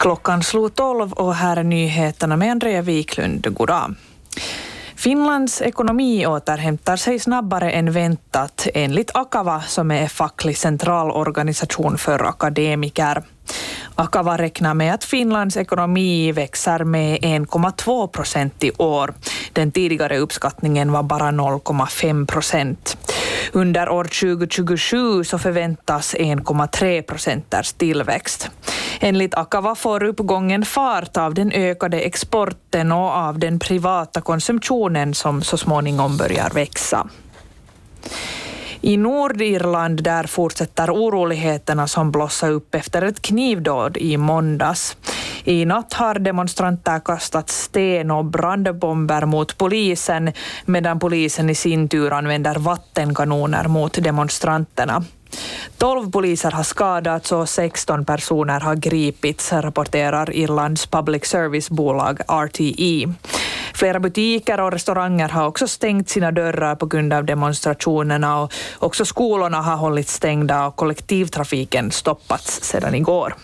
Klockan slog 12 och här är nyheterna med Andrea Wiklund. Goddag. Finlands ekonomi återhämtar sig snabbare än väntat enligt Akava som är facklig centralorganisation för akademiker. Akava räknar med att Finlands ekonomi växer med 1,2% i år. Den tidigare uppskattningen var bara 0,5%. Under år 2027 så förväntas 1,3% tillväxt. Enligt Akava får uppgången fart av den ökade exporten och av den privata konsumtionen som så småningom börjar växa. I Nordirland där fortsätter oroligheterna som blossade upp efter ett knivdåd i måndags. I natt har demonstranter kastat sten och brandbomber mot polisen medan polisen i sin tur använder vattenkanoner mot demonstranterna. 12 poliser har skadats och 16 personer har gripits, rapporterar Irlands public service-bolag RTE. Flera butiker och restauranger har också stängt sina dörrar på grund av demonstrationerna och också skolorna har hållits stängda och kollektivtrafiken stoppats sedan igår.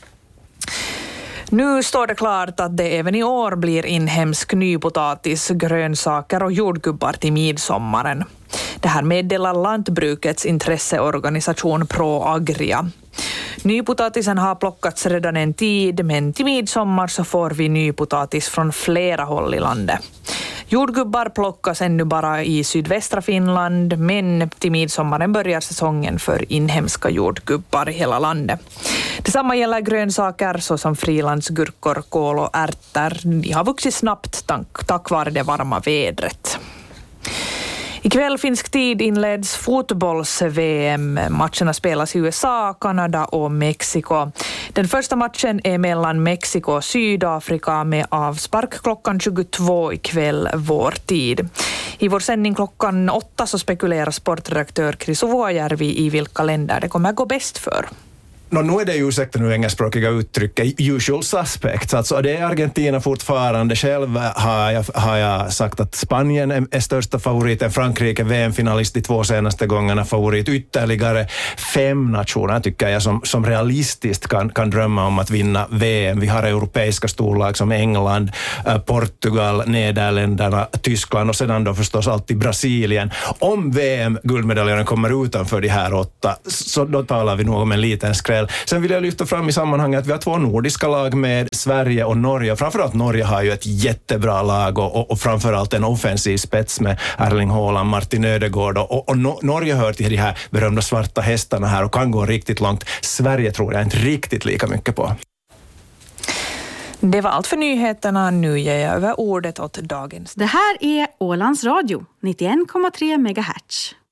Nu står det klart att det även i år blir inhemsk nypotatis, grönsaker och jordgubbar till midsommaren. Det här meddelar lantbrukets intresseorganisation ProAgria. Nypotatisen har plockats redan en tid, men till midsommar så får vi nypotatis från flera håll i landet. Jordgubbar plockas ännu bara i sydvästra Finland, men till midsommaren börjar säsongen för inhemska jordgubbar i hela landet. Detsamma gäller grönsaker såsom frilandsgurkor, kål och ärtor. De har vuxit snabbt tack vare det varma vädret. Ikväll finsk tid inleds fotbolls-VM. Matcherna spelas i USA, Kanada och Mexiko. Den första matchen är mellan Mexiko och Sydafrika med avspark klockan 22 ikväll vår tid. I vår sändning klockan 8 så spekulerar sportredaktör Chris Vuojärvi i vilka länder det kommer gå bäst för. Nu är det ju ursäkta nu engelskspråkiga uttrycket usual suspects. Alltså det är Argentina fortfarande. Själv har jag sagt att Spanien är största favoriten. Frankrike VM-finalist de 2 senaste gångerna favorit. Ytterligare 5 nationer tycker jag som realistiskt kan drömma om att vinna VM. Vi har europeiska storlag som England, Portugal, Nederländerna, Tyskland och sedan då förstås alltid Brasilien. Om VM-guldmedaljerna kommer utanför de här 8 så då talar vi nog om en liten skräll. Sen vill jag lyfta fram i sammanhanget att vi har 2 nordiska lag med Sverige och Norge. Framförallt Norge har ju ett jättebra lag och framförallt en offensiv spets med Erling Haaland, Martin Ödegård och Norge hör till de här berömda svarta hästarna här och kan gå riktigt långt. Sverige tror jag inte riktigt lika mycket på. Det var allt för nyheterna. Nu ger jag över ordet åt dagens. Det här är Ålands Radio, 91,3 MHz.